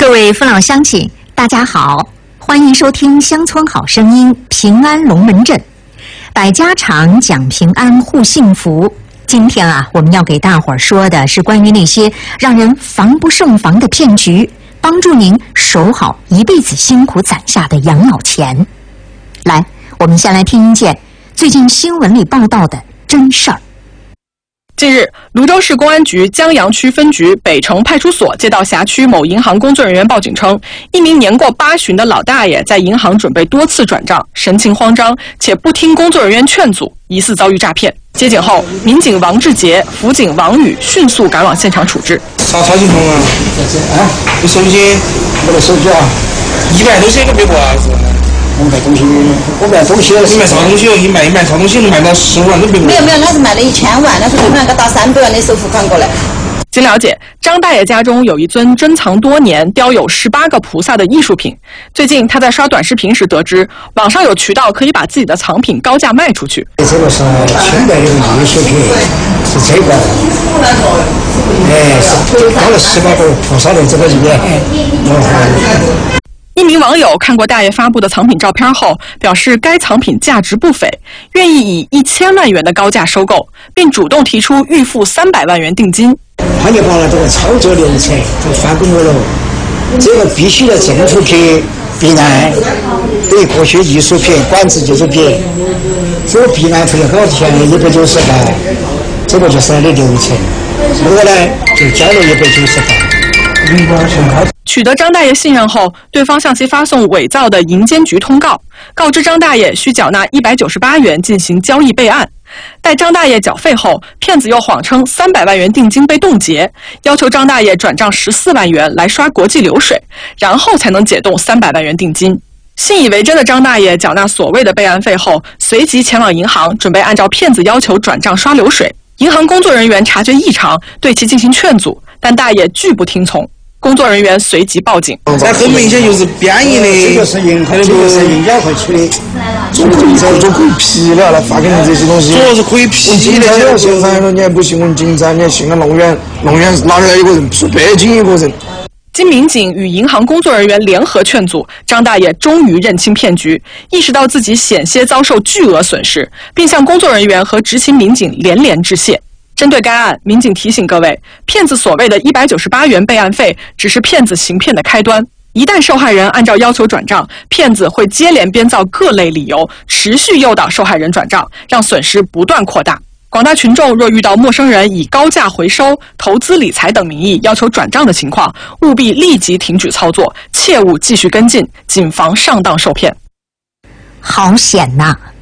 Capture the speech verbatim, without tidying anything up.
各位父老乡亲，大家好，欢迎收听《乡村好声音》平安龙门阵，百家常讲平安护幸福。今天啊，我们要给大伙儿说的是关于那些让人防不胜防的骗局，帮助您守好一辈子辛苦攒下的养老钱。来，我们先来听一件最近新闻里报道的真事儿。 近日，泸州市公安局江阳区分局北城派出所接到辖区某银行工作人员报警称，一名年过八旬的老大爷在银行准备多次转账，神情慌张，且不听工作人员劝阻，疑似遭遇诈骗。接警后，民警王志杰、辅警王宇迅速赶往现场处置。 啥啥情况啊？啊，你手机？我的手机啊，一百多千都没过啊！是。我卖东西，我卖东西。你卖啥东西？你卖你卖啥东西？能卖到十万都没过。 没有没有，那是卖了一千万，那是对方那个打三百万的首付款过来。 经了解，张大爷家中有一尊珍藏多年、雕有十八个菩萨的艺术品。最近他在刷短视频时得知，网上有渠道可以把自己的藏品高价卖出去。 这个是清代的艺术品，是这个，哎，是雕了十八个菩萨的这个里面。哦。 一名网友看过大爷发布的藏品照片后，表示该藏品价值不菲，愿意以一千万元的高价收购，并主动提出预付三百万元定金。 他就把了这个操作流程就发给我了，这个必须要正出去避难，对各些艺术品、管制艺术品，这个避难费好钱，一百九十万，这个就是他的流程。我呢就交了一百九十万。 取得张大爷信任后，对方向其发送伪造的银监局通告，告知张大爷需缴纳一百九十八元进行交易备案。待张大爷缴费后，骗子又谎称三百万元定金被冻结，要求张大爷转账十四万元来刷国际流水，然后才能解冻三百万元定金。信以为真的张大爷缴纳所谓的备案费后，随即前往银行，准备按照骗子要求转账刷流水。银行工作人员察觉异常，对其进行劝阻，但大爷拒不听从。工作人员随即报警。 这很明显就是编译的，这个是银行，这个是银监会出的，这个就可以批了，来发给你这些东西。主要是可以批的。现在了，你还不信问警察，你还信了弄远，弄远哪里来一个人？说北京一个人。 经民警与银行工作人员联合劝阻，张大爷终于认清骗局，意识到自己险些遭受巨额损失，并向工作人员和执勤民警连连致谢。针对该案，民警提醒各位，骗子所谓的一百九十八元备案费只是骗子行骗的开端。一旦受害人按照要求转账，骗子会接连编造各类理由，持续诱导受害人转账，让损失不断扩大。广大群众若遇到陌生人以高价回收、投资理财等名义要求转账的情况，务必立即停止操作，切勿继续跟进，谨防上当受骗。 好险呐！